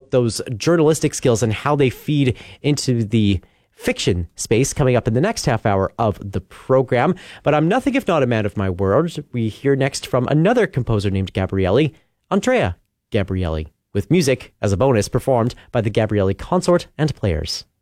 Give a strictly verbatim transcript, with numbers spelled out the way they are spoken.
about those journalistic skills and how they feed into the fiction space coming up in the next half hour of the program. But I'm nothing if not a man of my word. We hear next from another composer named Gabrieli, Andrea Gabrieli, with music as a bonus performed by the Gabrieli Consort and Players.